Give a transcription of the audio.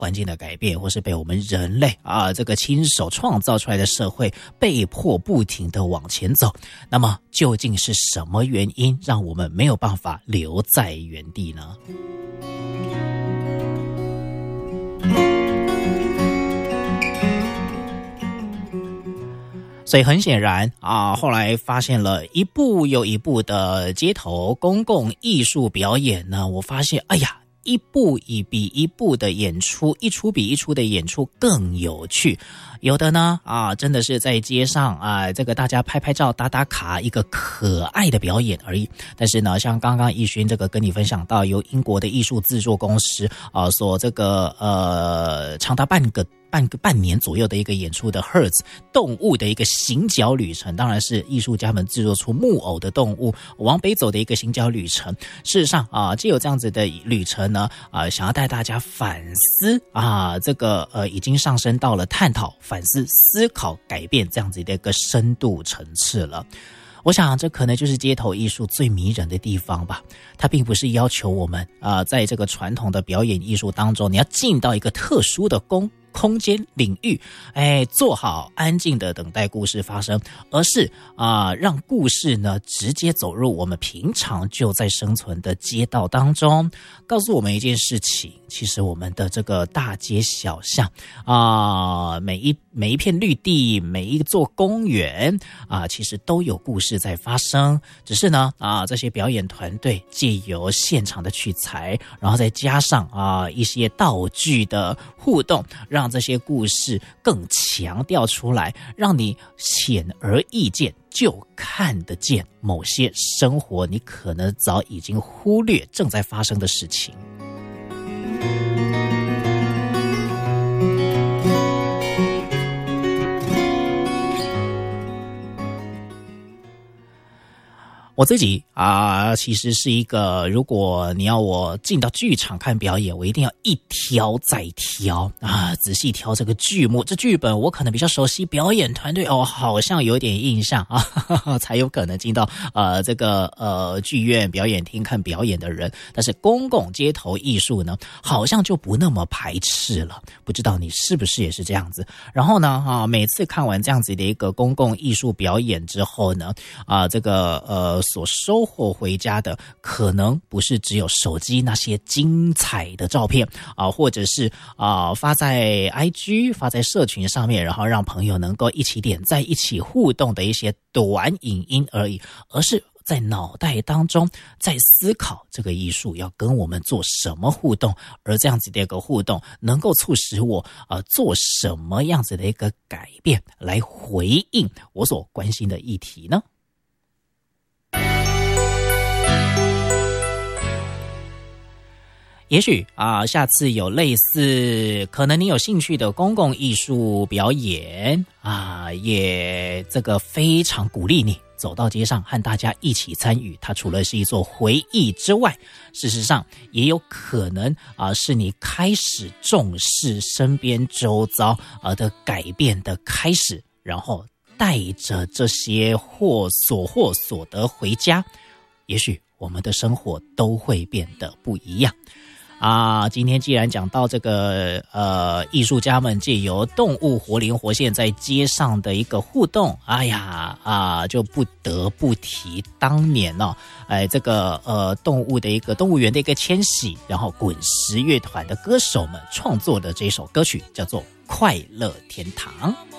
环境的改变，或是被我们人类这个亲手创造出来的社会被迫不停地往前走，那么究竟是什么原因让我们没有办法留在原地呢？所以很显然后来发现了一部又一部的街头公共艺术表演呢，我发现一部比一部的演出，一出比一出的演出更有趣。有的呢真的是在街上这个大家拍拍照打打卡，一个可爱的表演而已。但是呢，像刚刚奕勋这个跟你分享到由英国的艺术制作公司所这个长达半年左右的一个演出的 Hertz 动物的一个行脚旅程，当然是艺术家们制作出木偶的动物往北走的一个行脚旅程。事实上藉由这样子的旅程呢想要带大家反思这个已经上升到了探讨、反思、思考、改变这样子的一个深度层次了。我想这可能就是街头艺术最迷人的地方吧。它并不是要求我们在这个传统的表演艺术当中，你要进到一个特殊的空间领域，做好安静的等待故事发生，而是让故事呢直接走入我们平常就在生存的街道当中，告诉我们一件事情，其实我们的这个大街小巷每一片绿地，每一座公园其实都有故事在发生。只是呢这些表演团队借由现场的取材，然后再加上一些道具的互动，让这些故事更强调出来，让你显而易见就看得见某些生活你可能早已经忽略正在发生的事情。我自己其实是一个，如果你要我进到剧场看表演，我一定要一挑再挑仔细挑这个剧目，这剧本我可能比较熟悉，表演团队好像有点印象才有可能进到这个剧院表演厅看表演的人。但是公共街头艺术呢，好像就不那么排斥了，不知道你是不是也是这样子。然后呢每次看完这样子的一个公共艺术表演之后呢这个所收获回家的可能不是只有手机那些精彩的照片或者是发在 IG 发在社群上面，然后让朋友能够一起点赞一起互动的一些短影音而已，而是在脑袋当中在思考这个艺术要跟我们做什么互动，而这样子的一个互动能够促使我做什么样子的一个改变来回应我所关心的议题呢？也许下次有类似可能你有兴趣的公共艺术表演也这个非常鼓励你走到街上和大家一起参与。它除了是一座回忆之外，事实上也有可能是你开始重视身边周遭的改变的开始，然后带着这些获所得回家，也许我们的生活都会变得不一样。今天既然讲到这个艺术家们借由动物活灵活现在街上的一个互动，就不得不提当年这个动物的一个动物园的一个迁徙，然后滚石乐团的歌手们创作的这首歌曲叫做《快乐天堂》。